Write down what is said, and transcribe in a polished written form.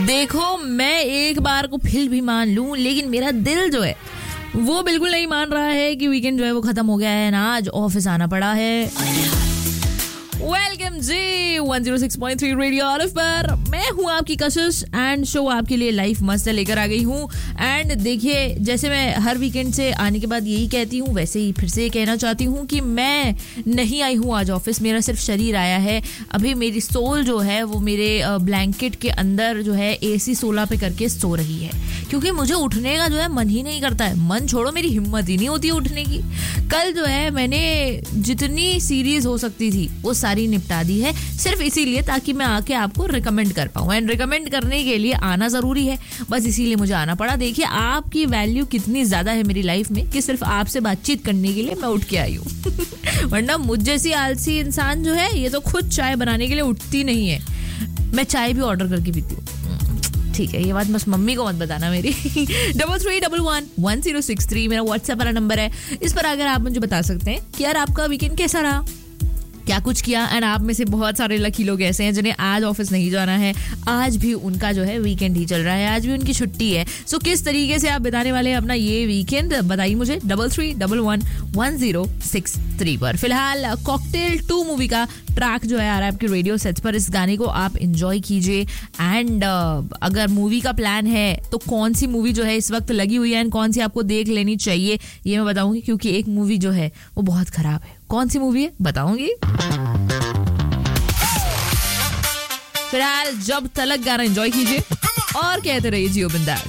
देखो, मैं एक बार को फिर भी मान लूं, लेकिन मेरा दिल जो है वो बिल्कुल नहीं मान रहा है कि वीकेंड जो है वो खत्म हो गया है ना, आज ऑफिस आना पड़ा है। वेलकम जी 106.3 रेडियो आरएफ पर मैं हूँ आपकी कशिश एंड शो आपके लिए लाइफ मस्त लेकर आ गई हूँ। एंड देखिए, जैसे मैं हर वीकेंड से आने के बाद यही कहती हूँ, वैसे ही फिर से कहना चाहती हूँ कि मैं नहीं आई हूँ आज ऑफिस, मेरा सिर्फ शरीर आया है। अभी मेरी सोल जो है वो मेरे ब्लैंकेट के अंदर जो है AC 16 पे करके सो रही है, क्योंकि मुझे उठने का जो है मन ही नहीं करता है। मन छोड़ो, मेरी हिम्मत ही नहीं होती है उठने की। कल जो है मैंने जितनी सीरीज हो सकती थी वो सारी निपटा दी है, सिर्फ इसीलिए ताकि मैं आके आपको रिकमेंड कर पाऊँ। एंड रिकमेंड करने के लिए आना जरूरी है, बस इसीलिए मुझे आना पड़ा। देखिए आपकी वैल्यू कितनी ज्यादा है मेरी लाइफ में कि सिर्फ आपसे बातचीत करने के लिए मैं उठ के आई हूँ। वरना मुझ जैसी आलसी इंसान जो है ये तो खुद चाय बनाने के लिए उठती नहीं है। मैं चाय भी ऑर्डर करके पीती हूँ। ठीक है, ये बात बस मम्मी को मत बताना मेरी। 33111063 मेरा व्हाट्सएप वाला नंबर है। इस पर अगर आप मुझे बता सकते हैं कि यार आपका वीकेंड कैसा रहा, क्या कुछ किया। एंड आप में से बहुत सारे लकी लोग ऐसे हैं जिन्हें आज ऑफिस नहीं जाना है, आज भी उनका जो है वीकेंड ही चल रहा है, आज भी उनकी छुट्टी है। सो किस तरीके से आप बिताने वाले हैं अपना ये वीकेंड, बताइए मुझे 33111063 पर। फिलहाल कॉकटेल 2 मूवी का ट्रैक जो है आ रहा है आपके रेडियो सेट्स पर, इस गाने को आप एंजॉय कीजिए। एंड अगर मूवी का प्लान है तो कौन सी मूवी जो है इस वक्त लगी हुई है एंड कौन सी आपको देख लेनी चाहिए ये मैं बताऊंगी, क्योंकि एक मूवी जो है वो बहुत खराब है। कौन सी मूवी है बताऊंगी। फिलहाल जब तलक गाना एंजॉय कीजिए और कहते रहिए जियो बिंदास।